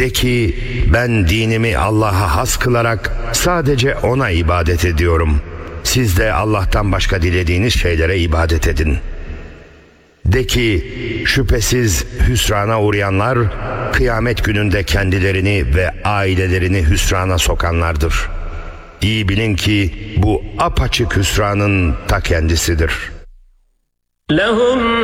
De ki ben dinimi Allah'a has kılarak sadece O'na ibadet ediyorum. Siz de Allah'tan başka dilediğiniz şeylere ibadet edin. De ki şüphesiz hüsrana uğrayanlar kıyamet gününde kendilerini ve ailelerini hüsrana sokanlardır. İyi bilin ki bu apaçık hüsranın ta kendisidir. لهم